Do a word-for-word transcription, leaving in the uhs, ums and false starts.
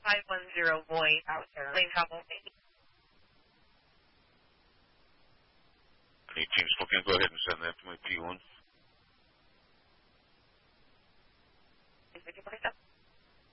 five one zero void, lane travel. eighteen Spokane, go ahead and send that to my P one. Is it